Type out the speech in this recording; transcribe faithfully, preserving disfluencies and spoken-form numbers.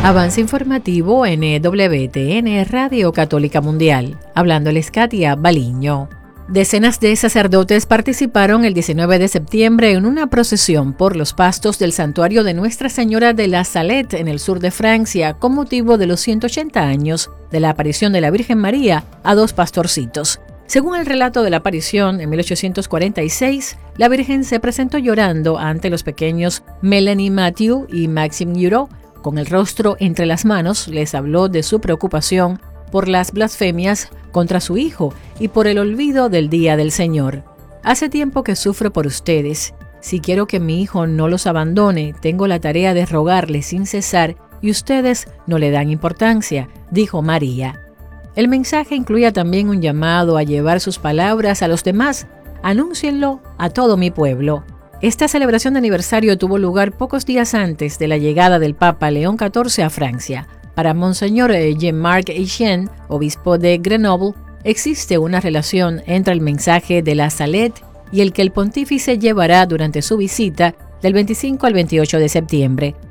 Avance informativo en W T N Radio Católica Mundial. Hablándoles Katia Baliño. Decenas de sacerdotes participaron el diecinueve de septiembre en una procesión por los pastos del santuario de Nuestra Señora de la Salette en el sur de Francia con motivo de los ciento ochenta años de la aparición de la Virgen María a dos pastorcitos. Según el relato de la aparición, en mil ochocientos cuarenta y seis, la Virgen se presentó llorando ante los pequeños Melanie Mathieu y Maxime Nuro. Con el rostro entre las manos, les habló de su preocupación por las blasfemias contra su hijo y por el olvido del día del Señor. Hace tiempo que sufro por ustedes. Si quiero que mi hijo no los abandone, tengo la tarea de rogarle sin cesar y ustedes no le dan importancia, dijo María. El mensaje incluía también un llamado a llevar sus palabras a los demás. Anúncienlo a todo mi pueblo. Esta celebración de aniversario tuvo lugar pocos días antes de la llegada del Papa León catorce a Francia. Para Monseñor Jean-Marc Etienne, obispo de Grenoble, existe una relación entre el mensaje de la Salette y el que el pontífice llevará durante su visita del veinticinco al veintiocho de septiembre.